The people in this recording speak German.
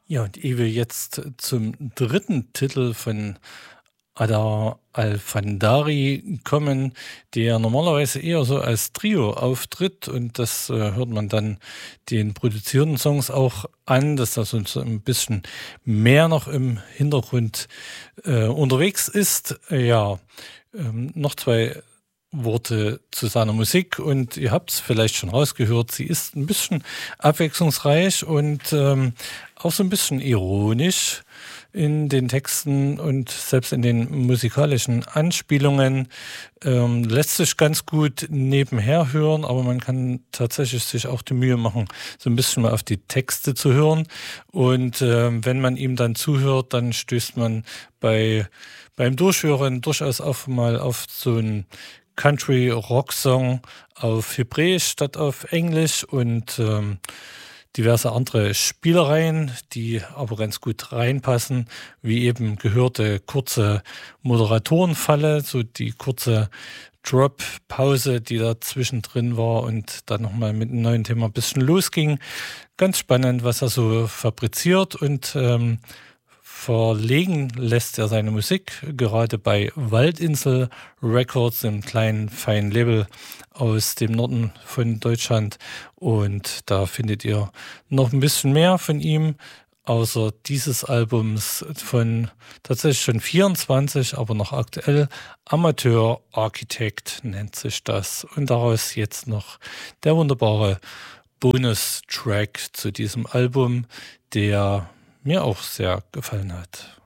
Ja, und ehe wir jetzt zum dritten Titel von Adar Al-Fandari kommen, der normalerweise eher so als Trio auftritt und das hört man dann den produzierten Songs auch an, dass da so ein bisschen mehr noch im Hintergrund unterwegs ist. Ja, noch zwei Worte zu seiner Musik und ihr habt es vielleicht schon rausgehört, sie ist ein bisschen abwechslungsreich und auch so ein bisschen ironisch in den Texten und selbst in den musikalischen Anspielungen. Lässt sich ganz gut nebenher hören, aber man kann tatsächlich sich auch die Mühe machen, so ein bisschen mal auf die Texte zu hören. Und wenn man ihm dann zuhört, dann stößt man beim Durchhören durchaus auch mal auf so einen Country-Rock-Song auf Hebräisch statt auf Englisch und diverse andere Spielereien, die aber ganz gut reinpassen, wie eben gehörte kurze Moderatorenfalle, so die kurze Drop-Pause, die da zwischendrin war und dann nochmal mit einem neuen Thema ein bisschen losging. Ganz spannend, was er so fabriziert und verlegen lässt er seine Musik, gerade bei Waldinsel Records, einem kleinen, feinen Label aus dem Norden von Deutschland. Und da findet ihr noch ein bisschen mehr von ihm, außer dieses Albums von tatsächlich schon 24, aber noch aktuell. Amateur Architect nennt sich das. Und daraus jetzt noch der wunderbare Bonus-Track zu diesem Album, der mir auch sehr gefallen hat.